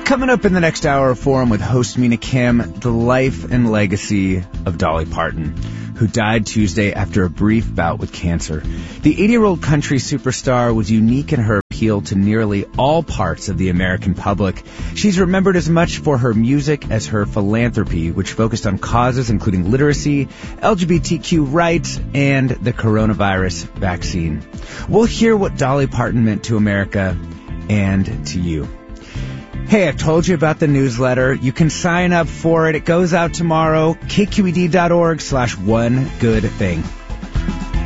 Coming up in the next hour of Forum with host Mina Kim, the life and legacy of Dolly Parton, who died Tuesday after a brief bout with cancer. The 80-year-old country superstar was unique in her appeal to nearly all parts of the American public. She's remembered as much for her music as her philanthropy, which focused on causes including literacy, LGBTQ rights, and the coronavirus vaccine. We'll hear what Dolly Parton meant to America and to you. Hey, I told you about the newsletter. You can sign up for it. It goes out tomorrow. KQED.org/onegoodthing.